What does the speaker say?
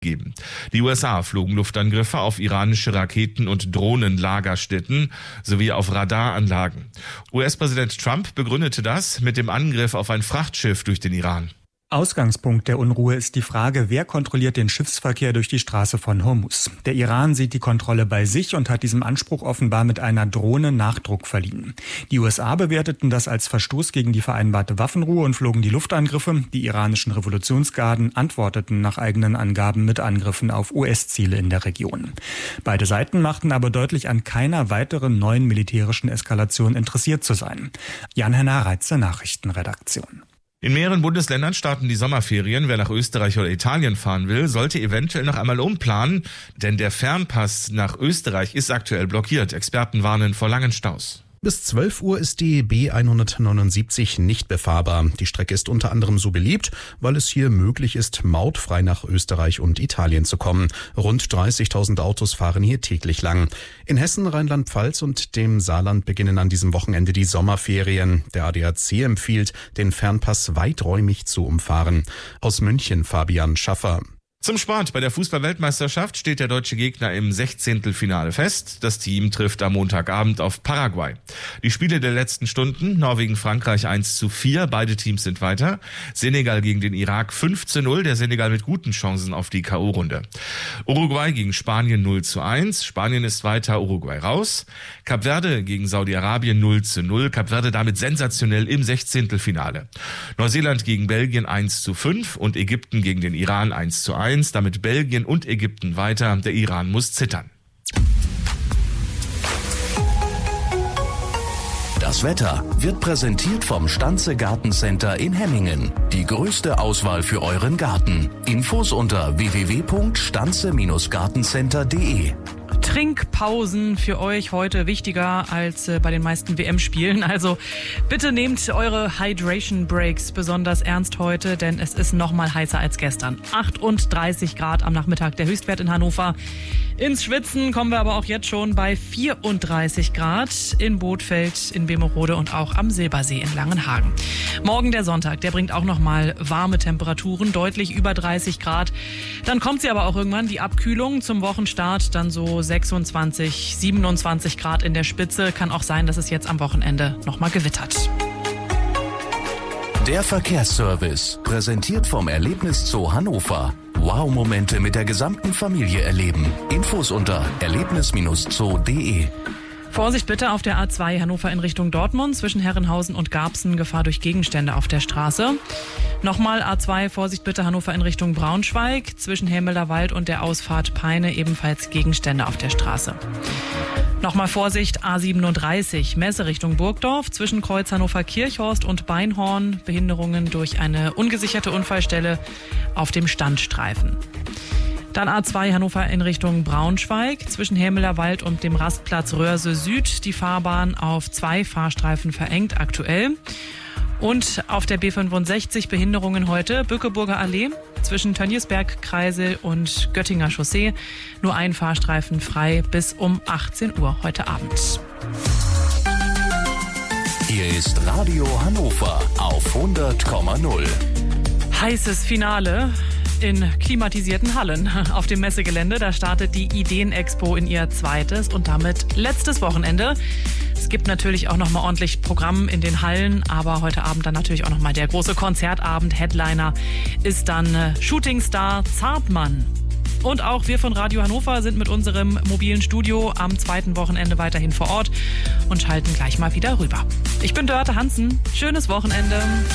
geben. Die USA flogen Luftangriffe auf iranische Raketen- und Drohnenlagerstätten sowie auf Radaranlagen. US-Präsident Trump begründete das mit dem Angriff auf ein Frachtschiff durch den Iran. Ausgangspunkt der Unruhe ist die Frage, wer kontrolliert den Schiffsverkehr durch die Straße von Hormuz. Der Iran sieht die Kontrolle bei sich und hat diesem Anspruch offenbar mit einer Drohne Nachdruck verliehen. Die USA bewerteten das als Verstoß gegen die vereinbarte Waffenruhe und flogen die Luftangriffe. Die iranischen Revolutionsgarden antworteten nach eigenen Angaben mit Angriffen auf US-Ziele in der Region. Beide Seiten machten aber deutlich, an keiner weiteren neuen militärischen Eskalation interessiert zu sein. Jan-Henner Reitze, Nachrichtenredaktion. In mehreren Bundesländern starten die Sommerferien. Wer nach Österreich oder Italien fahren will, sollte eventuell noch einmal umplanen, denn der Fernpass nach Österreich ist aktuell blockiert. Experten warnen vor langen Staus. Bis 12 Uhr ist die B179 nicht befahrbar. Die Strecke ist unter anderem so beliebt, weil es hier möglich ist, mautfrei nach Österreich und Italien zu kommen. Rund 30.000 Autos fahren hier täglich lang. In Hessen, Rheinland-Pfalz und dem Saarland beginnen an diesem Wochenende die Sommerferien. Der ADAC empfiehlt, den Fernpass weiträumig zu umfahren. Aus München Fabian Schaffer. Zum Sport. Bei der Fußball-Weltmeisterschaft steht der deutsche Gegner im 16. Finale fest. Das Team trifft am Montagabend auf Paraguay. Die Spiele der letzten Stunden: Norwegen-Frankreich 1:4. Beide Teams sind weiter. Senegal gegen den Irak 5:0. Der Senegal mit guten Chancen auf die K.O.-Runde. Uruguay gegen Spanien 0:1. Spanien ist weiter, Uruguay raus. Kap Verde gegen Saudi-Arabien 0:0. Kap Verde damit sensationell im 16. Finale. Neuseeland gegen Belgien 1:5 und Ägypten gegen den Iran 1:1. Damit Belgien und Ägypten weiter. Der Iran muss zittern. Das Wetter wird präsentiert vom Stanze Gartencenter in Hemmingen. Die größte Auswahl für euren Garten. Infos unter www.stanze-gartencenter.de. Trinkpausen für euch heute wichtiger als bei den meisten WM-Spielen. Also bitte nehmt eure Hydration Breaks besonders ernst heute, denn es ist noch mal heißer als gestern. 38 Grad am Nachmittag, der Höchstwert in Hannover. Ins Schwitzen kommen wir aber auch jetzt schon bei 34 Grad in Bothfeld, in Bemerode und auch am Silbersee in Langenhagen. Morgen der Sonntag, der bringt auch noch mal warme Temperaturen, deutlich über 30 Grad. Dann kommt sie aber auch irgendwann, die Abkühlung zum Wochenstart, dann so 26, 27 Grad in der Spitze. Kann auch sein, dass es jetzt am Wochenende noch mal gewittert. Der Verkehrsservice, präsentiert vom Erlebniszoo Hannover. Wow-Momente mit der gesamten Familie erleben. Infos unter erlebnis-zoo.de. Vorsicht bitte auf der A2 Hannover in Richtung Dortmund zwischen Herrenhausen und Garbsen, Gefahr durch Gegenstände auf der Straße. Nochmal A2, Vorsicht bitte Hannover in Richtung Braunschweig zwischen Helmelder Wald und der Ausfahrt Peine, ebenfalls Gegenstände auf der Straße. Nochmal Vorsicht A37, Messe Richtung Burgdorf zwischen Kreuz Hannover Kirchhorst und Beinhorn, Behinderungen durch eine ungesicherte Unfallstelle auf dem Standstreifen. Dann A2 Hannover in Richtung Braunschweig zwischen Helmelder Wald und dem Rastplatz Röhrse Süd. Die Fahrbahn auf 2 Fahrstreifen verengt aktuell. Und auf der B65 Behinderungen heute Bückeburger Allee zwischen Tönniesberg, Kreisel und Göttinger Chaussee. Nur ein Fahrstreifen frei bis um 18 Uhr heute Abend. Hier ist Radio Hannover auf 100,0. Heißes Finale in klimatisierten Hallen auf dem Messegelände. Da startet die Ideenexpo in ihr zweites und damit letztes Wochenende. Es gibt natürlich auch noch mal ordentlich Programm in den Hallen, aber heute Abend dann natürlich auch noch mal der große Konzertabend. Headliner ist dann Shootingstar Zartmann. Und auch wir von Radio Hannover sind mit unserem mobilen Studio am zweiten Wochenende weiterhin vor Ort und schalten gleich mal wieder rüber. Ich bin Dörte Hansen. Schönes Wochenende.